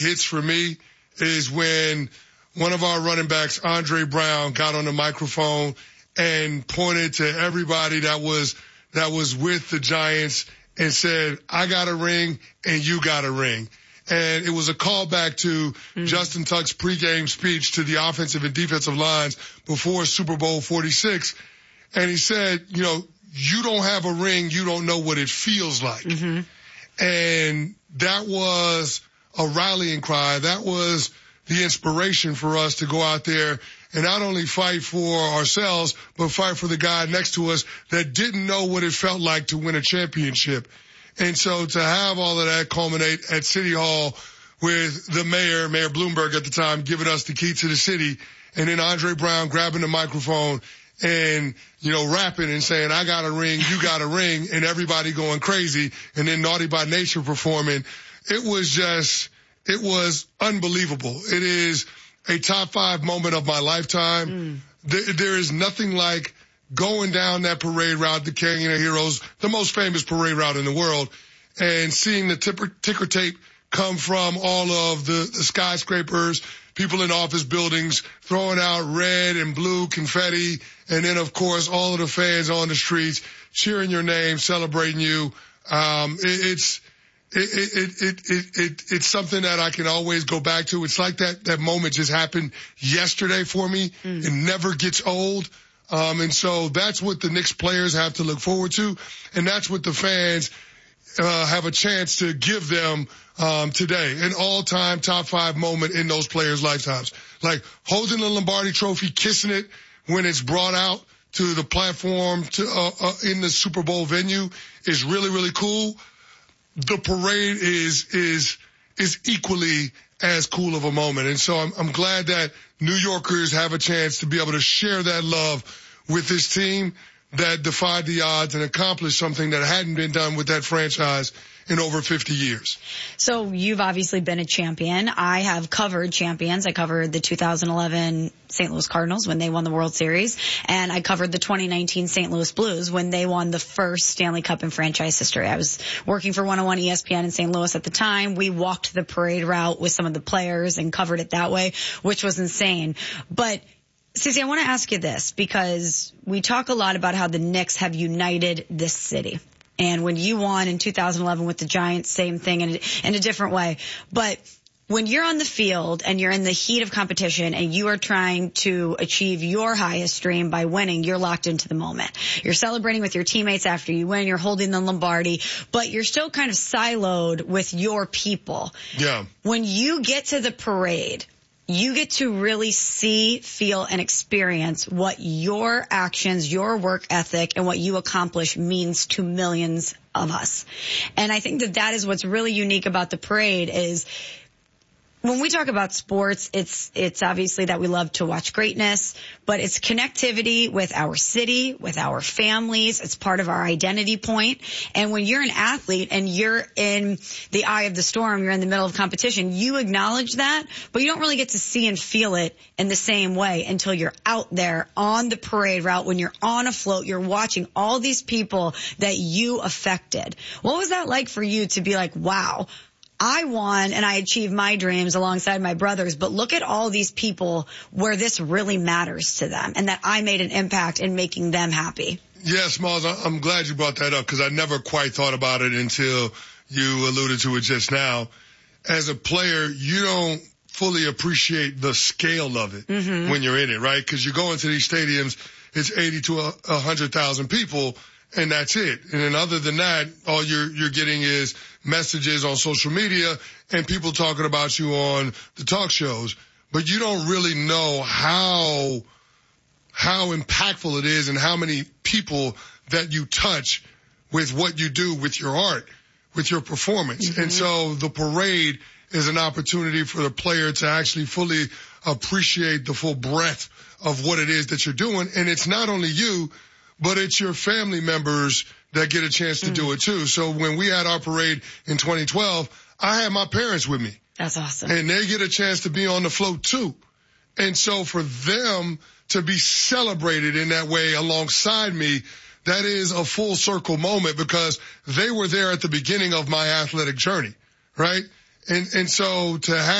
hits for me is when one of our running backs, Andre Brown, got on the microphone and pointed to everybody that was with the Giants and said, I got a ring and you got a ring. And it was a callback to Justin Tuck's pregame speech to the offensive and defensive lines before Super Bowl 46. And he said, you know, you don't have a ring, you don't know what it feels like. Mm-hmm. And that was a rallying cry. That was the inspiration for us to go out there and not only fight for ourselves, but fight for the guy next to us that didn't know what it felt like to win a championship. And so to have all of that culminate at City Hall with the Mayor Bloomberg at the time, giving us the key to the city, and then Andre Brown grabbing the microphone and, you know, rapping and saying, I got a ring, you got a ring, and everybody going crazy, and then Naughty by Nature performing. It was unbelievable. It is a top 5 moment of my lifetime. There is nothing like going down that parade route, the Canyon of Heroes, the most famous parade route in the world, and seeing the ticker tape come from all of the skyscrapers, people in office buildings throwing out red and blue confetti, and then, of course, all of the fans on the streets cheering your name, celebrating you. It's something that I can always go back to. It's like that moment just happened yesterday for me. It never gets old. And so that's what the Knicks players have to look forward to. And that's what the fans, have a chance to give them, today. An all-time top 5 moment in those players' lifetimes. Like holding the Lombardi Trophy, kissing it when it's brought out to the platform in the Super Bowl venue is really, really cool. The parade is equally as cool of a moment. And so I'm glad that New Yorkers have a chance to be able to share that love with this team that defied the odds and accomplished something that hadn't been done with that franchise in over 50 years. So you've obviously been a champion. I have covered champions. I covered the 2011 St. Louis Cardinals when they won the World Series, and I covered the 2019 St. Louis Blues when they won the first Stanley Cup in franchise history. I was working for 101 ESPN in St. Louis at the time. We walked the parade route with some of the players and covered it that way, which was insane. But Cece, I want to ask you this, because we talk a lot about how the Knicks have united this city. And when you won in 2011 with the Giants, same thing in a different way. But when you're on the field and you're in the heat of competition and you are trying to achieve your highest dream by winning, you're locked into the moment. You're celebrating with your teammates after you win. You're holding the Lombardi, but you're still kind of siloed with your people. Yeah. When you get to the parade, you get to really see, feel, and experience what your actions, your work ethic, and what you accomplish means to millions of us. And I think that is what's really unique about the parade is when we talk about sports, it's obviously that we love to watch greatness, but it's connectivity with our city, with our families. It's part of our identity point. And when you're an athlete and you're in the eye of the storm, you're in the middle of competition, you acknowledge that, but you don't really get to see and feel it in the same way until you're out there on the parade route. When you're on a float, you're watching all these people that you affected. What was that like for you to be like, wow, I won and I achieved my dreams alongside my brothers, but look at all these people where this really matters to them and that I made an impact in making them happy? Yes, Miles, I'm glad you brought that up because I never quite thought about it until you alluded to it just now. As a player, you don't fully appreciate the scale of it when you're in it, right? Because you go into these stadiums, it's 80 to 100,000 people, and that's it. And then other than that, all you're getting is messages on social media and people talking about you on the talk shows. But you don't really know how impactful it is and how many people that you touch with what you do with your art, with your performance. And so the parade is an opportunity for the player to actually fully appreciate the full breadth of what it is that you're doing. And it's not only you, but it's your family members that get a chance to do it too. So when we had our parade in 2012, I had my parents with me. That's awesome. And they get a chance to be on the float too. And so for them to be celebrated in that way alongside me, that is a full circle moment because they were there at the beginning of my athletic journey, right? And so to have